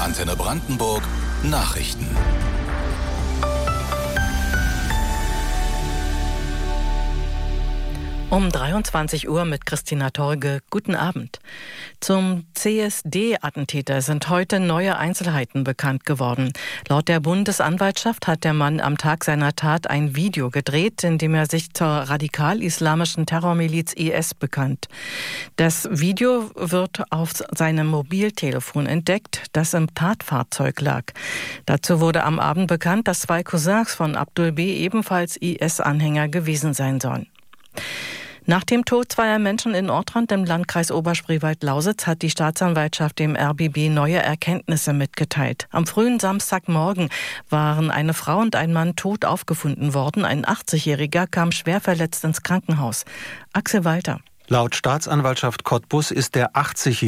Antenne Brandenburg Nachrichten. Um 23 Uhr mit Christina Torge. Guten Abend. Zum CSD-Attentäter sind heute neue Einzelheiten bekannt geworden. Laut der Bundesanwaltschaft hat der Mann am Tag seiner Tat ein Video gedreht, in dem er sich zur radikal-islamischen Terrormiliz IS bekannt. Das Video wird auf seinem Mobiltelefon entdeckt, das im Tatfahrzeug lag. Dazu wurde am Abend bekannt, dass 2 Cousins von Abdul B. ebenfalls IS-Anhänger gewesen sein sollen. Nach dem Tod 2 Menschen in Ortrand im Landkreis Oberspreewald-Lausitz hat die Staatsanwaltschaft dem RBB neue Erkenntnisse mitgeteilt. Am frühen Samstagmorgen waren eine Frau und ein Mann tot aufgefunden worden. Ein 80-Jähriger kam schwer verletzt ins Krankenhaus. Axel Walter. Laut Staatsanwaltschaft Cottbus ist der 80-Jährige